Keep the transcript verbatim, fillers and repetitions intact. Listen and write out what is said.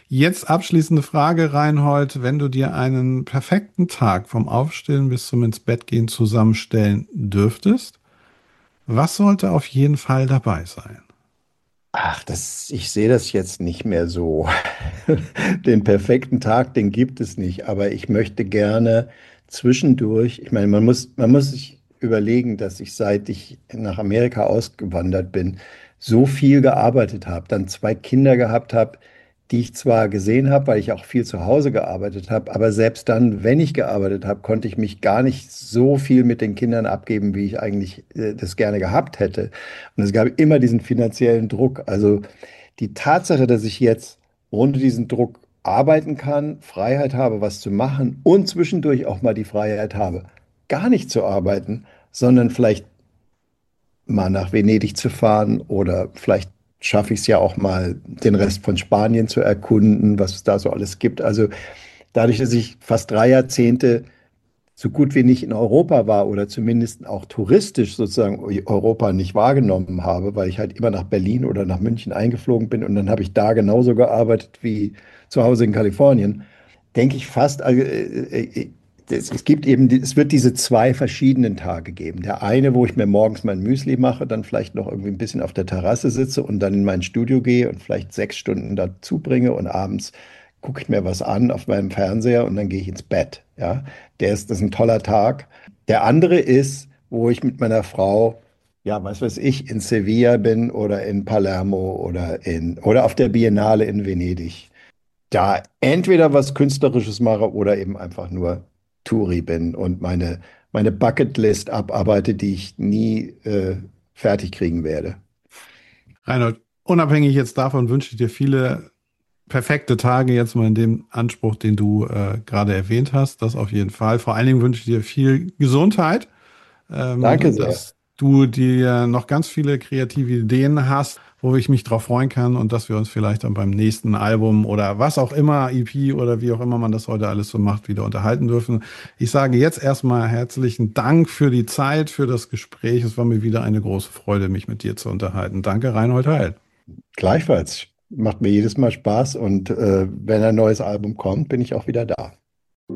Jetzt abschließende Frage, Reinhold. Wenn du dir einen perfekten Tag vom Aufstehen bis zum ins Bett gehen zusammenstellen dürftest, was sollte auf jeden Fall dabei sein? Ach, das, ich sehe das jetzt nicht mehr so. Den perfekten Tag, den gibt es nicht, aber ich möchte gerne zwischendurch, ich meine, man muss, man muss sich überlegen, dass ich, seit ich nach Amerika ausgewandert bin, so viel gearbeitet habe, dann zwei Kinder gehabt habe, die ich zwar gesehen habe, weil ich auch viel zu Hause gearbeitet habe, aber selbst dann, wenn ich gearbeitet habe, konnte ich mich gar nicht so viel mit den Kindern abgeben, wie ich eigentlich äh, das gerne gehabt hätte. Und es gab immer diesen finanziellen Druck. Also die Tatsache, dass ich jetzt ohne diesen Druck arbeiten kann, Freiheit habe, was zu machen und zwischendurch auch mal die Freiheit habe, gar nicht zu arbeiten, sondern vielleicht mal nach Venedig zu fahren oder vielleicht schaffe ich es ja auch mal, den Rest von Spanien zu erkunden, was es da so alles gibt. Also dadurch, dass ich fast drei Jahrzehnte so gut wie nicht in Europa war oder zumindest auch touristisch sozusagen Europa nicht wahrgenommen habe, weil ich halt immer nach Berlin oder nach München eingeflogen bin und dann habe ich da genauso gearbeitet wie zu Hause in Kalifornien, denke ich fast, also, äh, äh, es, es gibt eben, die- es wird diese zwei verschiedenen Tage geben. Der eine, wo ich mir morgens mein Müsli mache, dann vielleicht noch irgendwie ein bisschen auf der Terrasse sitze und dann in mein Studio gehe und vielleicht sechs Stunden dazu bringe und abends gucke ich mir was an auf meinem Fernseher und dann gehe ich ins Bett. Ja, der ist, das ist ein toller Tag. Der andere ist, wo ich mit meiner Frau, ja, was weiß ich, in Sevilla bin oder in Palermo oder in, oder auf der Biennale in Venedig. Da entweder was Künstlerisches mache oder eben einfach nur Touri bin und meine, meine Bucketlist abarbeite, die ich nie äh, fertig kriegen werde. Reinhold, unabhängig jetzt davon wünsche ich dir viele perfekte Tage jetzt mal in dem Anspruch, den du äh, gerade erwähnt hast. Das auf jeden Fall. Vor allen Dingen wünsche ich dir viel Gesundheit, Danke ähm, sehr. dass du dir noch ganz viele kreative Ideen hast, wo ich mich drauf freuen kann und dass wir uns vielleicht dann beim nächsten Album oder was auch immer, E P oder wie auch immer man das heute alles so macht, wieder unterhalten dürfen. Ich sage jetzt erstmal herzlichen Dank für die Zeit, für das Gespräch. Es war mir wieder eine große Freude, mich mit dir zu unterhalten. Danke, Reinhold Heil. Gleichfalls. Macht mir jedes Mal Spaß und äh, wenn ein neues Album kommt, bin ich auch wieder da.